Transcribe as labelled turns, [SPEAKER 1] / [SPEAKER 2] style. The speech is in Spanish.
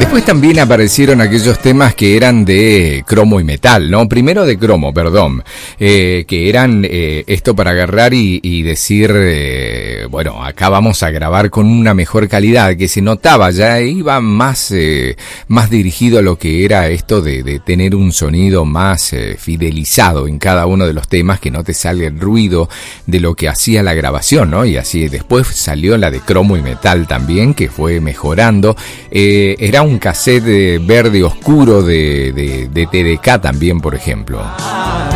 [SPEAKER 1] Después también aparecieron aquellos temas que eran de cromo y metal, ¿no? Primero de cromo, perdón, que eran esto para agarrar y decir, bueno, acá vamos a grabar con una mejor calidad, que se notaba, ya iba más dirigido a lo que era esto de tener un sonido más fidelizado en cada uno de los temas, que no te salga el ruido de lo que hacía la grabación, ¿no? Y así después salió la de cromo y metal también, que fue mejorando. Era un cassette verde oscuro de TDK también, por ejemplo.